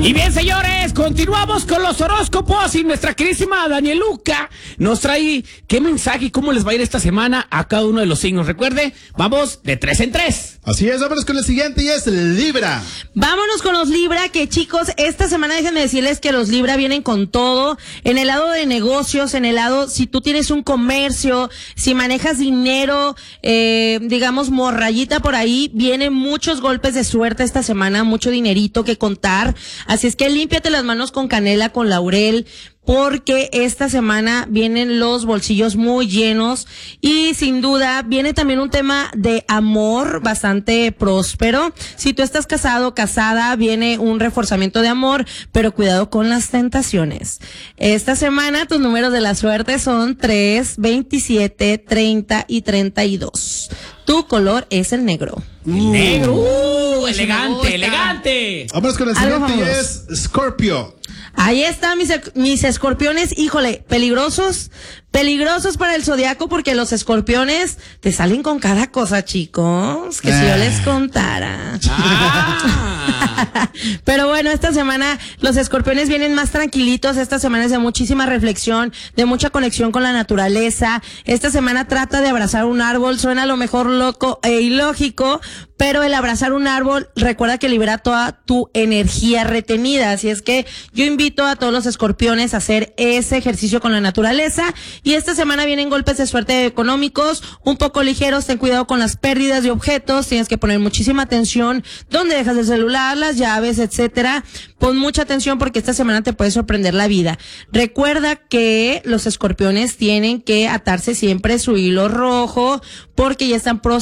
Y bien, señores, continuamos con los horóscopos y nuestra queridísima Danieluca nos trae qué mensaje y cómo les va a ir esta semana a cada uno de los signos. Recuerde, vamos de 3 en 3. Así es, vámonos con el siguiente y es Libra. Vámonos con los Libra, que chicos, esta semana déjenme decirles que los Libra vienen con todo, en el lado de negocios, en el lado, si tú tienes un comercio, si manejas dinero, digamos morrayita por ahí, vienen muchos golpes de suerte esta semana, mucho dinerito que contar, así es que límpiate las manos con canela, con laurel, porque esta semana vienen los bolsillos muy llenos y sin duda viene también un tema de amor bastante próspero. Si tú estás casado, casada, viene un reforzamiento de amor, pero cuidado con las tentaciones. Esta semana tus números de la suerte son 3, 27, 30 y 32. Tu color es el negro. Negro, elegante, elegante. Vámonos con el siguiente y es Scorpio. Ahí están mis escorpiones, híjole, peligrosos para el zodiaco, porque los escorpiones te salen con cada cosa, chicos, que si yo les contara. Pero bueno, esta semana los escorpiones vienen más tranquilitos, esta semana es de muchísima reflexión, de mucha conexión con la naturaleza. Esta semana trata de abrazar un árbol, suena a lo mejor loco e ilógico, pero el abrazar un árbol, recuerda que libera toda tu energía retenida, así es que yo invito a todos los escorpiones a hacer ese ejercicio con la naturaleza. Y esta semana vienen golpes de suerte económicos, un poco ligeros, ten cuidado con las pérdidas de objetos, tienes que poner muchísima atención donde dejas el celular, las llaves, etcétera. Pon mucha atención porque esta semana te puede sorprender la vida. Recuerda que los escorpiones tienen que atarse siempre su hilo rojo porque ya están